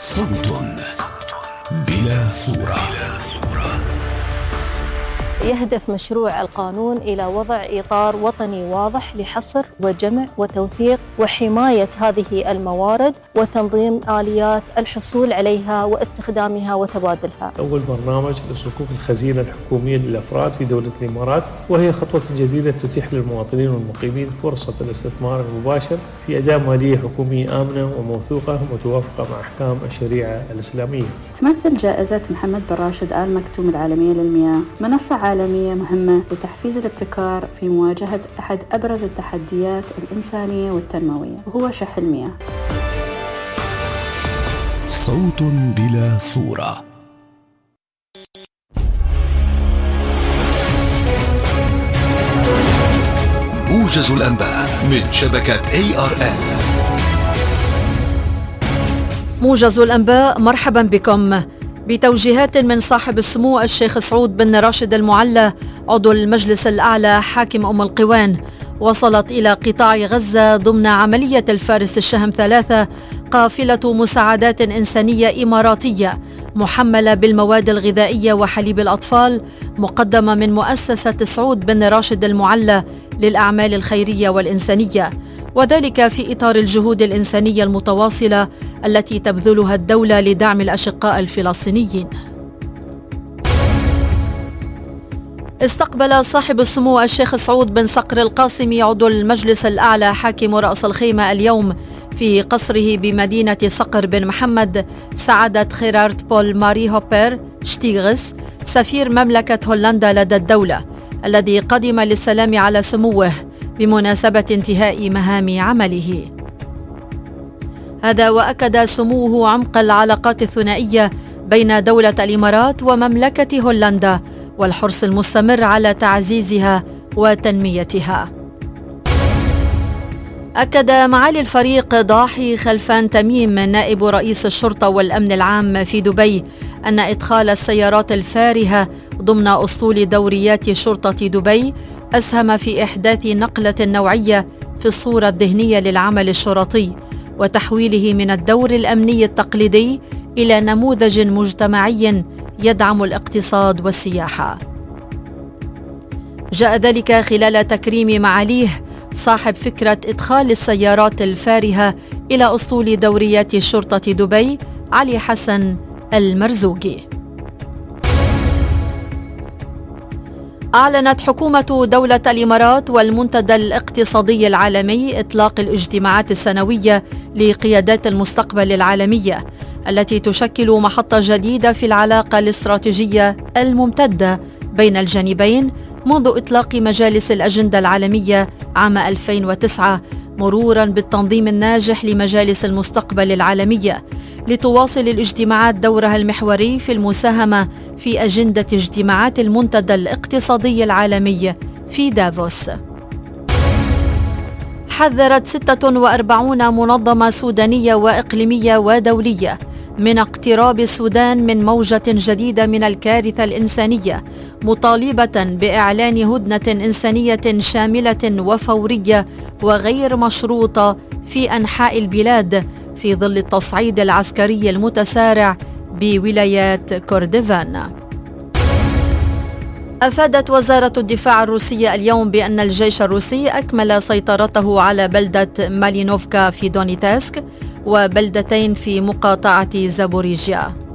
صوت بلا صورة. يهدف مشروع القانون إلى وضع إطار وطني واضح لحصر وجمع وتوثيق وحماية هذه الموارد وتنظيم آليات الحصول عليها واستخدامها وتبادلها. أول برنامج لصكوك الخزينة الحكومية للأفراد في دولة الإمارات، وهي خطوة جديدة تتيح للمواطنين والمقيمين فرصة الاستثمار المباشر في أداء مالية حكومية آمنة وموثوقة متوافقة مع أحكام الشريعة الإسلامية. تمثل جائزة محمد بن راشد آل مكتوم العالمية للمياه منصة عالمية مهمة لتحفيز الابتكار في مواجهة أحد أبرز التحديات الإنسانية والتنموية، وهو شح المياه. صوت بلا صورة. موجز الأنباء من شبكة ARN. موجز الأنباء، مرحبا بكم. بتوجيهات من صاحب السمو الشيخ سعود بن راشد المعلى عضو المجلس الأعلى حاكم أم القوان، وصلت إلى قطاع غزة ضمن عملية الفارس الشهم 3 قافلة مساعدات إنسانية إماراتية محملة بالمواد الغذائية وحليب الأطفال، مقدمة من مؤسسة سعود بن راشد المعلى للأعمال الخيرية والإنسانية، وذلك في إطار الجهود الإنسانية المتواصلة التي تبذلها الدولة لدعم الأشقاء الفلسطينيين. استقبل صاحب السمو الشيخ سعود بن صقر القاسمي عضو المجلس الأعلى حاكم رأس الخيمة اليوم في قصره بمدينة صقر بن محمد سعادة خيرارت بول ماري هوبر شتيغس سفير مملكة هولندا لدى الدولة، الذي قدم للسلام على سموه بمناسبة انتهاء مهام عمله. هذا وأكد سموه عمق العلاقات الثنائية بين دولة الإمارات ومملكة هولندا والحرص المستمر على تعزيزها وتنميتها. أكد معالي الفريق ضاحي خلفان تميم نائب رئيس الشرطة والأمن العام في دبي أن إدخال السيارات الفارهة ضمن أسطول دوريات شرطة دبي أسهم في إحداث نقلة نوعية في الصورة الذهنية للعمل الشرطي وتحويله من الدور الأمني التقليدي إلى نموذج مجتمعي يدعم الاقتصاد والسياحة. جاء ذلك خلال تكريم معاليه صاحب فكرة إدخال السيارات الفارهة إلى أسطول دوريات شرطة دبي علي حسن المرزوقي. أعلنت حكومة دولة الإمارات والمنتدى الاقتصادي العالمي إطلاق الاجتماعات السنوية لقيادات المستقبل العالمية التي تشكل محطة جديدة في العلاقة الاستراتيجية الممتدة بين الجانبين منذ إطلاق مجالس الأجندة العالمية عام 2009، مرورا بالتنظيم الناجح لمجالس المستقبل العالمية، لتواصل الاجتماعات دورها المحوري في المساهمة في أجندة اجتماعات المنتدى الاقتصادي العالمي في دافوس. حذرت 46 منظمة سودانية وإقليمية ودولية من اقتراب السودان من موجة جديدة من الكارثة الإنسانية، مطالبة بإعلان هدنة إنسانية شاملة وفورية وغير مشروطة في أنحاء البلاد في ظل التصعيد العسكري المتسارع بولايات كردفان. أفادت وزارة الدفاع الروسية اليوم بأن الجيش الروسي أكمل سيطرته على بلدة مالينوفكا في دونيتسك وبلدتين في مقاطعة زابوريجيا.